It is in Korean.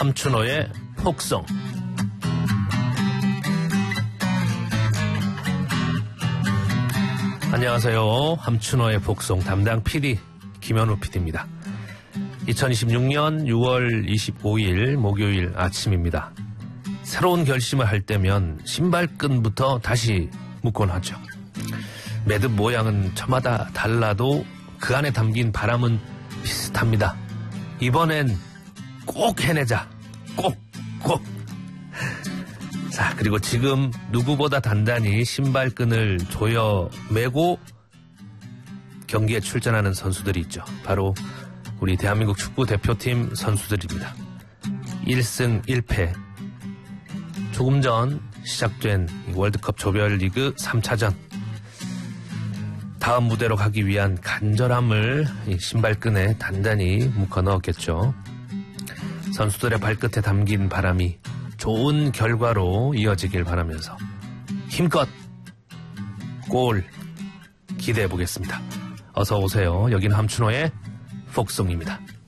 함춘호의 폭송. 안녕하세요. 함춘호의 폭송 담당 PD 김현우 PD입니다. 2026년 6월 25일 목요일 아침입니다. 새로운 결심을 할 때면 신발끈부터 다시 묶곤 하죠. 매듭 모양은 저마다 달라도 그 안에 담긴 바람은 비슷합니다. 이번엔 꼭 해내자. 꼭. 자, 그리고 지금 누구보다 단단히 신발끈을 조여 매고 경기에 출전하는 선수들이 있죠. 바로 우리 대한민국 축구 대표팀 선수들입니다. 1승 1패. 조금 전 시작된 월드컵 조별리그 3차전. 다음 무대로 가기 위한 간절함을 이 신발끈에 단단히 묶어 넣었겠죠. 선수들의 발끝에 담긴 바람이 좋은 결과로 이어지길 바라면서 힘껏 골 기대해 보겠습니다. 어서 오세요. 여기는 함춘호의 폭송입니다.